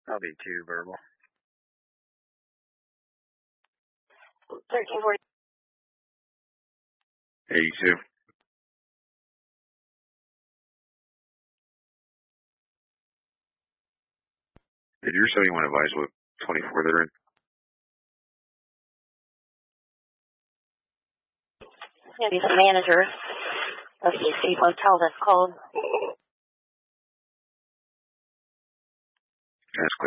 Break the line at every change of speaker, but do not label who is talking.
I'll be 2 verbal.
1340.
82. Did you say you want to advise what 24 they're in?
Yeah, he's the manager of the city hotel that's called.
That's clear.